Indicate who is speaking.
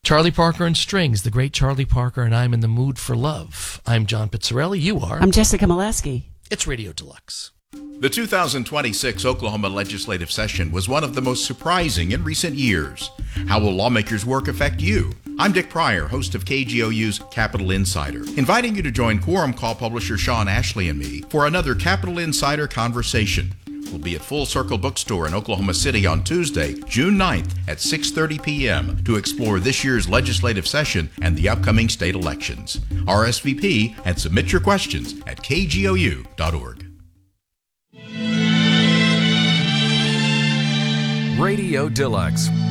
Speaker 1: Charlie Parker and Strings, the great Charlie Parker, and I'm in the mood for love. I'm John Pizzarelli. You are.
Speaker 2: I'm Jessica Molaski.
Speaker 1: It's Radio Deluxe.
Speaker 3: The 2026 Oklahoma legislative session was one of the most surprising in recent years. How will lawmakers' work affect you? I'm Dick Pryor, host of KGOU's Capitol Insider, inviting you to join Quorum Call publisher Sean Ashley and me for another Capitol Insider conversation. We'll be at Full Circle Bookstore in Oklahoma City on Tuesday, June 9th at 6:30 p.m. to explore this year's legislative session and the upcoming state elections. RSVP and submit your questions at kgou.org.
Speaker 4: Radio Deluxe,